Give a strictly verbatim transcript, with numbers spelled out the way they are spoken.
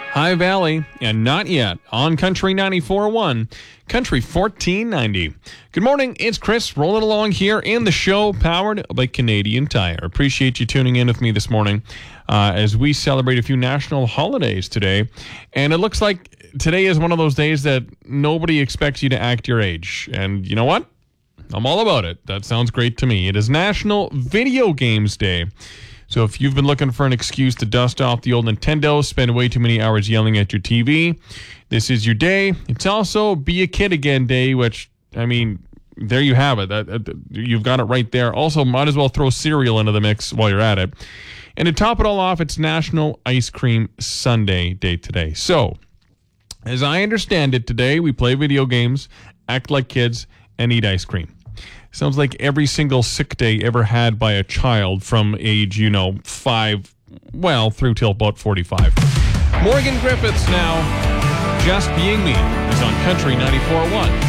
High Valley, and Not Yet on Country ninety-four point one, Country fourteen ninety. Good morning, it's Chris rolling along here in the show powered by Canadian Tire. Appreciate you tuning in with me this morning uh, as we celebrate a few national holidays today. And it looks like today is one of those days that nobody expects you to act your age. And you know what? I'm all about it. That sounds great to me. It is National Video Games Day. So if you've been looking for an excuse to dust off the old Nintendo, spend way too many hours yelling at your T V, this is your day. It's also Be a Kid Again Day, which, I mean, there you have it. That, that, you've got it right there. Also, might as well throw cereal into the mix while you're at it. And to top it all off, it's National Ice Cream Sundae Day today. So, as I understand it, today we play video games, act like kids, and eat ice cream. Sounds like every single sick day ever had by a child from age, you know, five, well, through till about forty-five. Morgan Griffiths now, Just Being Me, is on Country ninety-four point one.